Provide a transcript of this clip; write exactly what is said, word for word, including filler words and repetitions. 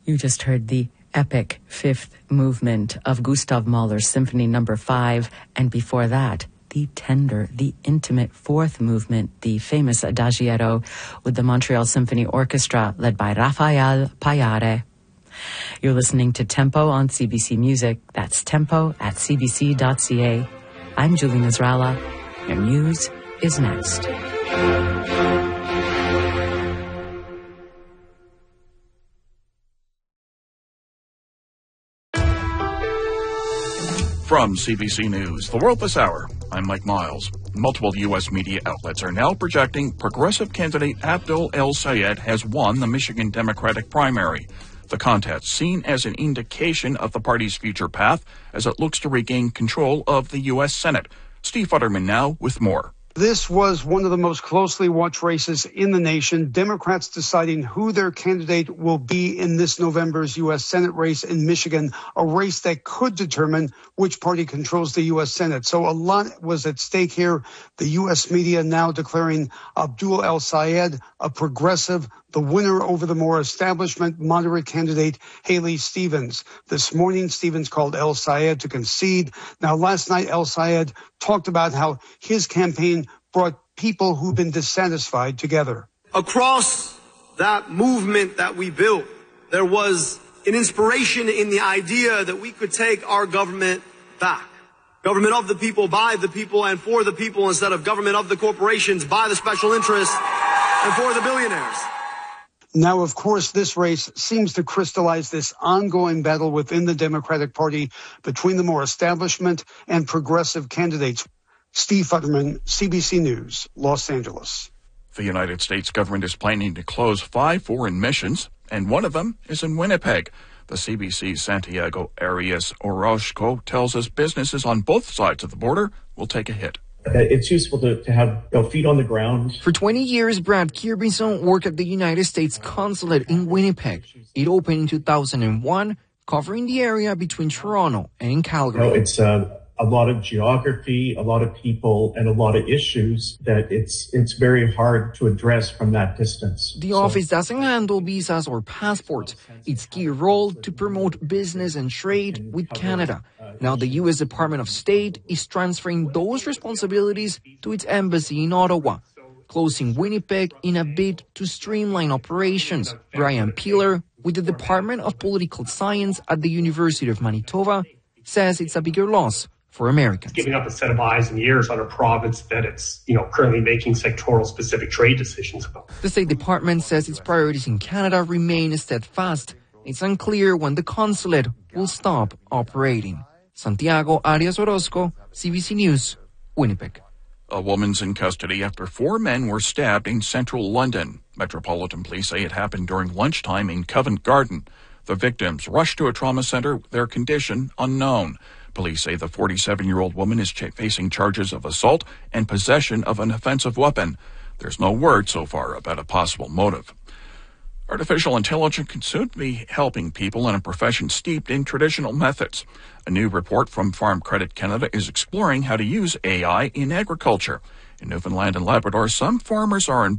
You just heard the epic fifth movement of Gustav Mahler's Symphony Number Five, and before that, the tender, the intimate fourth movement, the famous Adagietto, with the Montreal Symphony Orchestra led by Rafael Payare. You're listening to Tempo on C B C Music. That's tempo at c b c dot c a. I'm Julie Nasrallah. Your news is next. From C B C News, The World This Hour, I'm Mike Miles. Multiple U S media outlets are now projecting progressive candidate Abdul El-Sayed has won the Michigan Democratic primary. The contest seen as an indication of the party's future path as it looks to regain control of the U S Senate. Steve Futterman now with more. This was one of the most closely watched races in the nation. Democrats deciding who their candidate will be in this November's U S Senate race in Michigan, a race that could determine which party controls the U S Senate. So a lot was at stake here. The U S media now declaring Abdul El-Sayed a progressive, the winner over the more establishment moderate candidate Haley Stevens. This morning, Stevens called El-Sayed to concede. Now, last night, El-Sayed talked about how his campaign brought people who've been dissatisfied together. Across that movement that we built, there was an inspiration in the idea that we could take our government back. Government of the people, by the people, and for the people, instead of government of the corporations, by the special interests, and for the billionaires. Now, of course, this race seems to crystallize this ongoing battle within the Democratic Party between the more establishment and progressive candidates. Steve Futterman, C B C News, Los Angeles. The United States government is planning to close five foreign missions, and one of them is in Winnipeg. The C B C's Santiago Arias Orozco tells us businesses on both sides of the border will take a hit. It's useful to, to have you know, feet on the ground. For twenty years, Brad Kirbison worked at the United States Consulate in Winnipeg. It opened in two thousand one, covering the area between Toronto and Calgary. You know, it's uh, a lot of geography, a lot of people, and a lot of issues that it's it's very hard to address from that distance. The so, office doesn't handle visas or passports. Its key role to promote business and trade with Canada. Now the U S Department of State is transferring those responsibilities to its embassy in Ottawa, closing Winnipeg in a bid to streamline operations. Brian Peeler, with the Department of Political Science at the University of Manitoba, says it's a bigger loss for Americans. Giving up a set of eyes and ears on a province that it's, you know, currently making sectoral specific trade decisions about. The State Department says its priorities in Canada remain steadfast. It's unclear when the consulate will stop operating. Santiago Arias Orozco, C B C News, Winnipeg. A woman's in custody after four men were stabbed in central London. Metropolitan Police say it happened during lunchtime in Covent Garden. The victims rushed to a trauma center, their condition unknown. Police say the forty-seven-year-old woman is ch- facing charges of assault and possession of an offensive weapon. There's no word so far about a possible motive. Artificial intelligence can soon be helping people in a profession steeped in traditional methods. A new report from Farm Credit Canada is exploring how to use A I in agriculture. In Newfoundland and Labrador, some farmers are